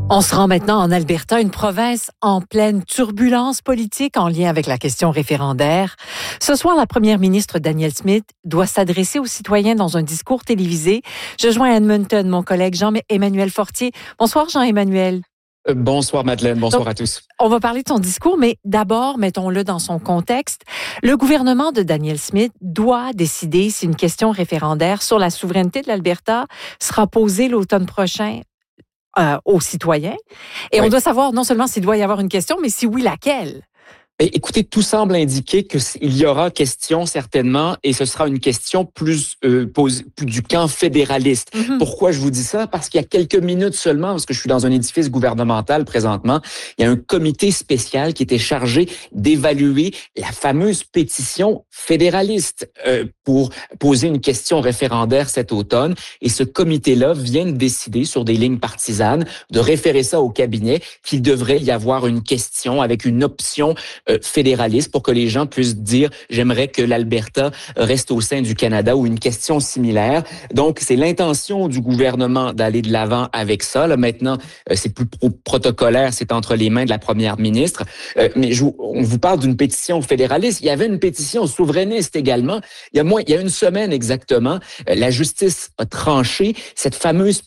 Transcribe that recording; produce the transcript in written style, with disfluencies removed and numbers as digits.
On se rend maintenant en Alberta, une province en pleine turbulence politique en lien avec la question référendaire. Ce soir, la première ministre Danielle Smith doit s'adresser aux citoyens dans un discours télévisé. Je joins à Edmonton mon collègue Jean-Emmanuel Fortier. Bonsoir Jean-Emmanuel. Bonsoir Madeleine, bonsoir Donc, à tous. On va parler de ton discours, mais d'abord, mettons-le dans son contexte. Le gouvernement de Danielle Smith doit décider si une question référendaire sur la souveraineté de l'Alberta sera posée l'automne prochain aux citoyens. Et Oui. on doit savoir non seulement s'il doit y avoir une question, mais si oui, laquelle? Écoutez, tout semble indiquer qu'il y aura question certainement, et ce sera une question plus du camp fédéraliste. Mm-hmm. Pourquoi je vous dis ça? Parce qu'il y a quelques minutes seulement, parce que je suis dans un édifice gouvernemental présentement, il y a un comité spécial qui était chargé d'évaluer la fameuse pétition fédéraliste pour poser une question référendaire cet automne. Et ce comité-là vient de décider sur des lignes partisanes de référer ça au cabinet qu'il devrait y avoir une question avec une option fédéraliste pour que les gens puissent dire « j'aimerais que l'Alberta reste au sein du Canada » ou une question similaire. Donc, c'est l'intention du gouvernement d'aller de l'avant avec ça. Là, maintenant, c'est plus protocolaire, c'est entre les mains de la première ministre. Mais on vous parle d'une pétition fédéraliste. Il y avait une pétition souverainiste également. Il y a une semaine exactement, la justice a tranché cette fameuse